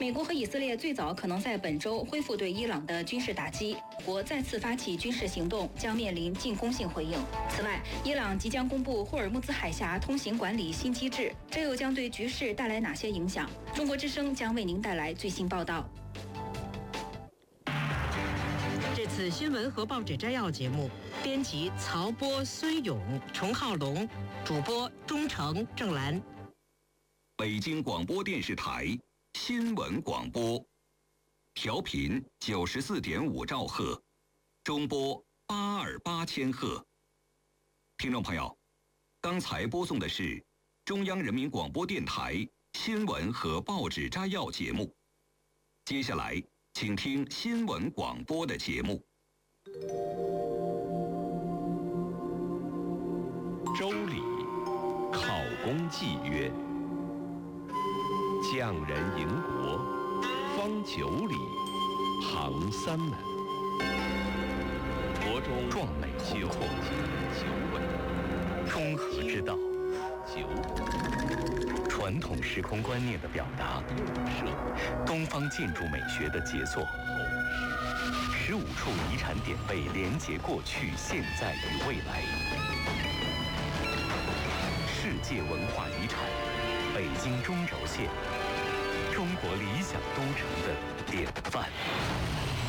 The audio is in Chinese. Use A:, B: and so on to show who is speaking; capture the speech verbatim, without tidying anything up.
A: 美国和以色列最早可能在本周恢复对伊朗的军事打击，国再次发起军事行动将面临进攻性回应。此外，伊朗即将公布霍尔木兹海峡通行管理新机制，这又将对局势带来哪些影响？中国之声将为您带来最新报道。
B: 这次新闻和报纸摘要节目，编辑曹波、孙勇、崇浩龙，主播钟诚、郑兰。
C: 北京广播电视台新闻广播，调频九十四点五兆赫，中波八二八千赫。听众朋友，刚才播送的是中央人民广播电台新闻和报纸摘要节目。接下来，请听新闻广播的节目。
D: 周礼，考功祭曰：匠人营国，方九里，行三门。国中
E: 壮美宏阔，
D: 九稳，
E: 中和之道，
D: 九
E: 传统时空观念的表达，东方建筑美学的杰作。十五处遗产点位连结过去、现在与未来。世界文化遗产，北京中轴线，中国理想都城的典范。